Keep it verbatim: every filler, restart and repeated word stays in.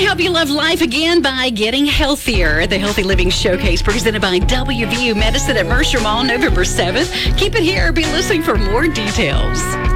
help you love life again by getting healthier. The Healthy Living Showcase presented by W V U Medicine at Mercer Mall, November seventh. Keep it here. Be listening for more details.